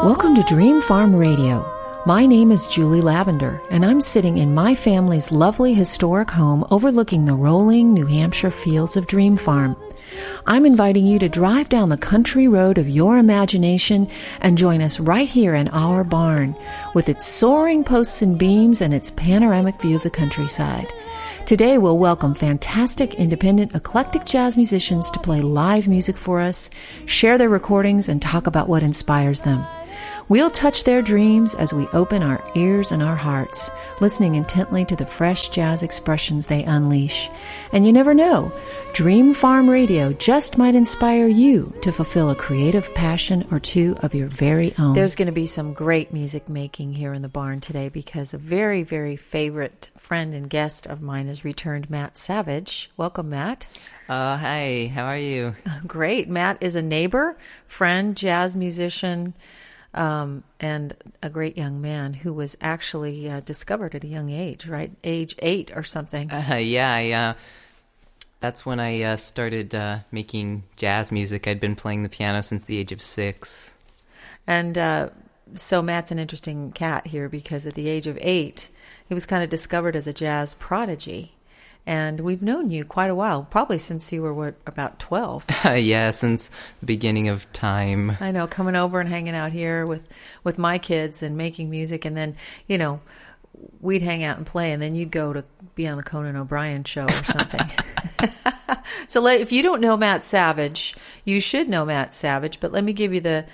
Welcome to Dream Farm Radio. My name is Julie Lavender, and I'm sitting in my family's lovely historic home overlooking the rolling New Hampshire fields of Dream Farm. I'm inviting you to drive down the country road of your imagination and join us right here in our barn, with its soaring posts and beams and its panoramic view of the countryside. Today we'll welcome fantastic, independent, eclectic jazz musicians to play live music for us, share their recordings, and talk about what inspires them. We'll touch their dreams as we open our ears and our hearts, listening intently to the fresh jazz expressions they unleash. And you never know, Dream Farm Radio just might inspire you to fulfill a creative passion or two of your very own. There's going to be some great music making here in the barn today because a very, very favorite friend and guest of mine has returned, Matt Savage. Welcome, Matt. Hi, how are you? Great. Matt is a neighbor, friend, jazz musician, and a great young man who was actually discovered at a young age, right? Age 8 or something. That's when I started making jazz music. I'd been playing the piano since the age of 6. And so Matt's an interesting cat here because at the age of 8, he was kind of discovered as a jazz prodigy. And we've known you quite a while, probably since you were, about 12? Yeah, since the beginning of time. I know, coming over and hanging out here with my kids and making music. And then, you know, we'd hang out and play, and then you'd go to be on the Conan O'Brien show or something. So if you don't know Matt Savage, you should know Matt Savage. But let me give you the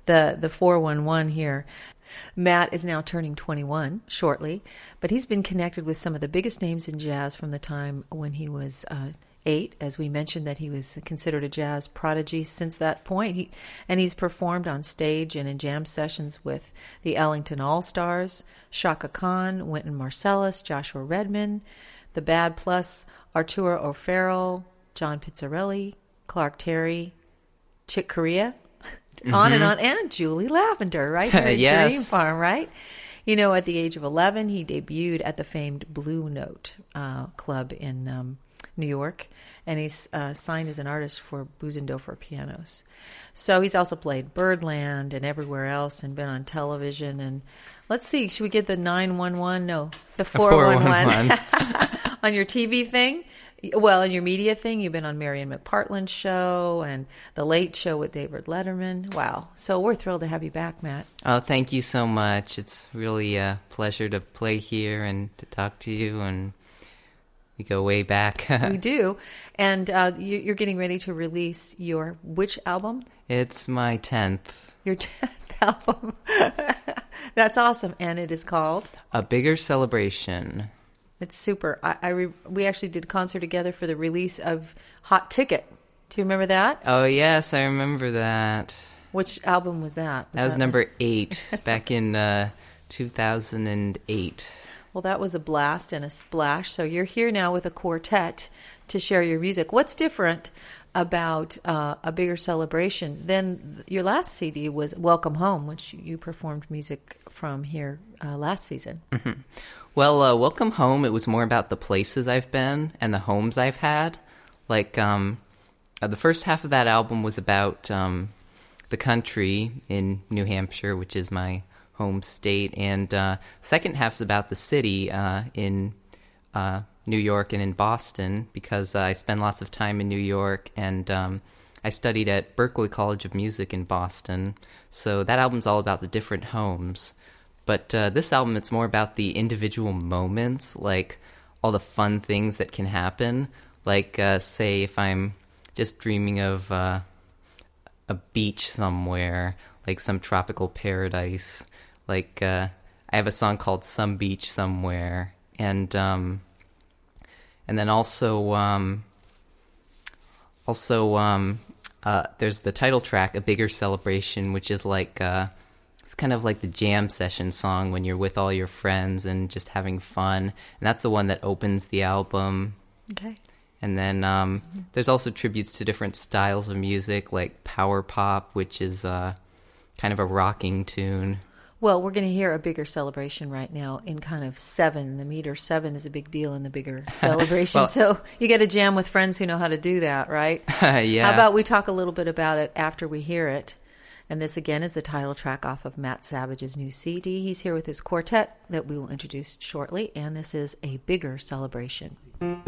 411 here. Matt is now turning 21 shortly, but he's been connected with some of the biggest names in jazz from the time when he was 8. As we mentioned, that he was considered a jazz prodigy since that point. He's performed on stage and in jam sessions with the Ellington All-Stars, Chaka Khan, Wynton Marsalis, Joshua Redman, the Bad Plus, Arturo O'Farrell, John Pizzarelli, Clark Terry, Chick Corea, on and on, and Julie Lavender, right here at Yes. Dream Farm, right? You know, at the age of 11, he debuted at the famed Blue Note Club in New York, and he's signed as an artist for Bösendorfer Pianos. So he's also played Birdland and everywhere else and been on television. And let's see, should we get the 911? No, the 411 on your TV thing? Well, in your media thing, you've been on Marion McPartland's show and The Late Show with David Letterman. Wow. So we're thrilled to have you back, Matt. Oh, thank you so much. It's really a pleasure to play here and to talk to you, and we go way back. We do. And you're getting ready to release your which album? It's my 10th. Your 10th album. That's awesome. And it is called? A Bigger Celebration. It's super. We actually did a concert together for the release of Hot Ticket. Do you remember that? Oh, yes, I remember that. Which album was that? That was number 8 back in 2008. Well, that was a blast and a splash. So you're here now with a quartet to share your music. What's different about A Bigger Celebration than your last CD was Welcome Home, which you performed music from here last season? Mm-hmm. Well, Welcome Home, it was more about the places I've been and the homes I've had. Like, the first half of that album was about the country in New Hampshire, which is my home state, and second half's about the city in New York and in Boston, because I spend lots of time in New York, and I studied at Berklee College of Music in Boston, so that album's all about the different homes. But this album, it's more about the individual moments, like all the fun things that can happen. Like, say, if I'm just dreaming of a beach somewhere, like some tropical paradise. Like, I have a song called Some Beach Somewhere. And then also there's the title track, A Bigger Celebration, which is like... it's kind of like the jam session song when you're with all your friends and just having fun. And that's the one that opens the album. Okay. And then there's also tributes to different styles of music, like power pop, which is kind of a rocking tune. Well, we're going to hear A Bigger Celebration right now in kind of 7. The meter 7 is a big deal in The Bigger Celebration. Well, so you got to jam with friends who know how to do that, right? Yeah. How about we talk a little bit about it after we hear it? And this again is the title track off of Matt Savage's new CD. He's here with his quartet that we will introduce shortly, and this is A Bigger Celebration.